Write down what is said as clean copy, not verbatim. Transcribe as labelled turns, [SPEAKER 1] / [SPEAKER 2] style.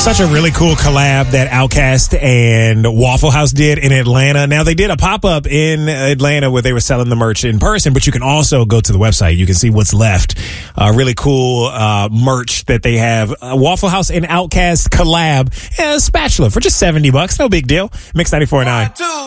[SPEAKER 1] Such a really cool collab that Outkast and Waffle House did in Atlanta. Now, they did a pop-up in Atlanta where they were selling the merch in person, but you can also go to the website. You can see what's left. Really cool merch that they have. Waffle House and Outkast collab. Spatula for just $70. No big deal. Mix 94.9.